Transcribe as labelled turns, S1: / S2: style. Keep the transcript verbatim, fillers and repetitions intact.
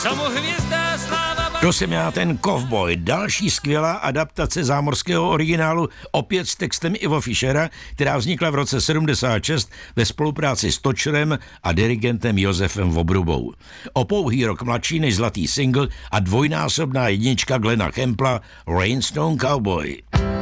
S1: Samohvězda sláva...
S2: To jsem já, ten kovboj. Další skvělá adaptace zámořského originálu, opět s textem Ivo Fischera, která vznikla v roce sedmdesát šest ve spolupráci s Točerem a dirigentem Josefem Vobrubou. O pouhý rok mladší než zlatý single a dvojnásobná jednička Glena Campbella Rainstone Cowboy.